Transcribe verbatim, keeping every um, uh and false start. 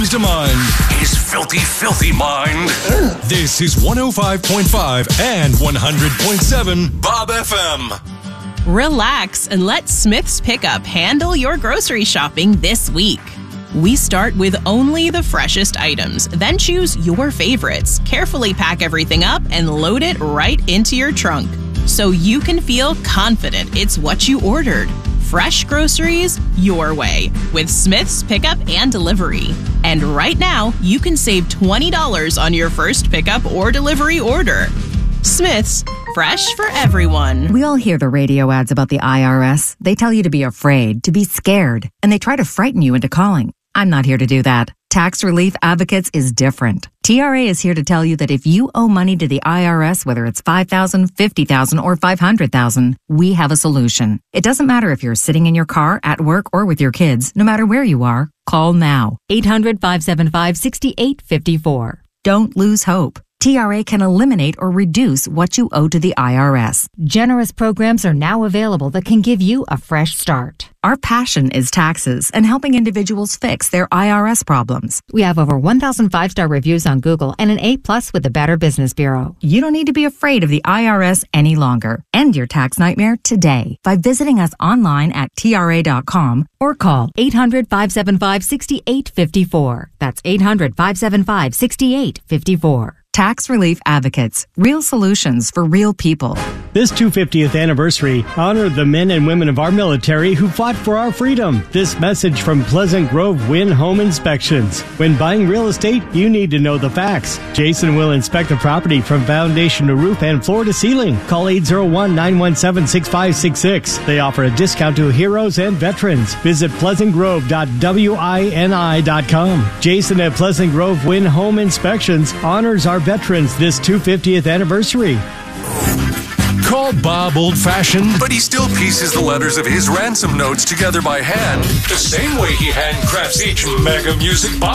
comes to mind. His filthy, filthy mind. This is one oh five point five and one hundred point seven Bob F M. Relax and let Smith's Pickup handle your grocery shopping this week. We start with only the freshest items, then choose your favorites, carefully pack everything up, and load it right into your trunk so you can feel confident it's what you ordered. Fresh groceries your way with Smith's Pickup and Delivery. And right now, you can save twenty dollars on your first pickup or delivery order. Smith's, fresh for everyone. We all hear the radio ads about the I R S. They tell you to be afraid, to be scared, and they try to frighten you into calling. I'm not here to do that. Tax Relief Advocates is different. T R A is here to tell you that if you owe money to the I R S, whether it's five thousand dollars, fifty thousand dollars, or five hundred thousand dollars, we have a solution. It doesn't matter if you're sitting in your car, at work, or with your kids. No matter where you are, call now. eight hundred, five seven five, six eight five four. Don't lose hope. T R A can eliminate or reduce what you owe to the I R S. Generous programs are now available that can give you a fresh start. Our passion is taxes and helping individuals fix their I R S problems. We have over one thousand five-star reviews on Google and an A plus with the Better Business Bureau. You don't need to be afraid of the I R S any longer. End your tax nightmare today by visiting us online at T R A dot com or call eight hundred, five seven five, six eight five four. That's eight hundred, five seven five, six eight five four. Tax Relief Advocates. Real solutions for real people. This two hundred fiftieth anniversary honored the men and women of our military who fought for our freedom. This message from Pleasant Grove Win Home Inspections. When buying real estate, you need to know the facts. Jason will inspect the property from foundation to roof and floor to ceiling. Call eight oh one, nine one seven, six five six six. They offer a discount to heroes and veterans. Visit pleasant grove dot wini dot com. Jason at Pleasant Grove Win Home Inspections honors our veterans this two hundred fiftieth anniversary. Call Bob old-fashioned, But he still pieces the letters of his ransom notes together by hand, the same way he handcrafts each mega music box.